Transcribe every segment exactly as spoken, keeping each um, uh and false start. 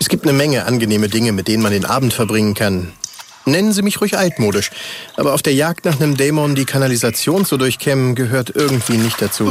Es gibt eine Menge angenehme Dinge, mit denen man den Abend verbringen kann. Nennen Sie mich ruhig altmodisch, aber auf der Jagd nach einem Dämon die Kanalisation zu durchkämmen, gehört irgendwie nicht dazu.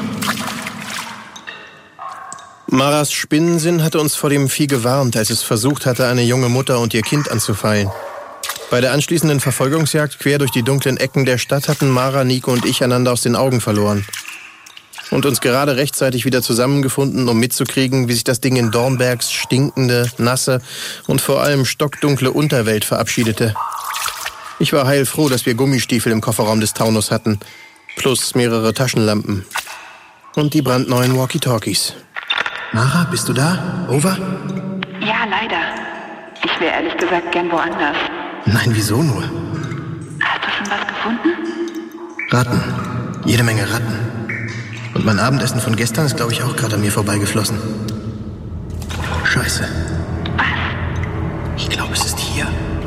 Maras Spinnensinn hatte uns vor dem Vieh gewarnt, als es versucht hatte, eine junge Mutter und ihr Kind anzufallen. Bei der anschließenden Verfolgungsjagd quer durch die dunklen Ecken der Stadt hatten Mara, Nico und ich einander aus den Augen verloren. Und uns gerade rechtzeitig wieder zusammengefunden, um mitzukriegen, wie sich das Ding in Dornbergs stinkende, nasse und vor allem stockdunkle Unterwelt verabschiedete. Ich war heilfroh, dass wir Gummistiefel im Kofferraum des Taunus hatten, plus mehrere Taschenlampen und die brandneuen Walkie-Talkies. Mara, bist du da? Over? Ja, leider. Ich wäre ehrlich gesagt gern woanders. Nein, wieso nur? Hast du schon was gefunden? Ratten. Jede Menge Ratten. Und mein Abendessen von gestern ist, glaube ich, auch gerade an mir vorbeigeflossen. Scheiße. Was? Ich glaube, es ist hier.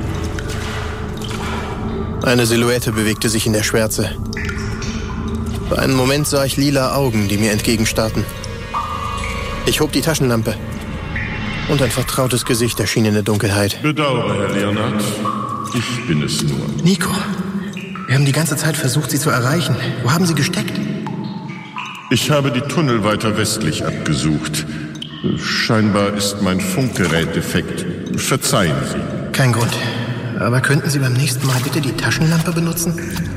Eine Silhouette bewegte sich in der Schwärze. Für einen Moment sah ich lila Augen, die mir entgegenstarrten. Ich hob die Taschenlampe. Und ein vertrautes Gesicht erschien in der Dunkelheit. Bedauere, Herr Leonard. Ich bin es nur. Nico, wir haben die ganze Zeit versucht, Sie zu erreichen. Wo haben Sie gesteckt? Ich habe die Tunnel weiter westlich abgesucht. Scheinbar ist mein Funkgerät defekt. Verzeihen Sie. Kein Grund. Aber könnten Sie beim nächsten Mal bitte die Taschenlampe benutzen?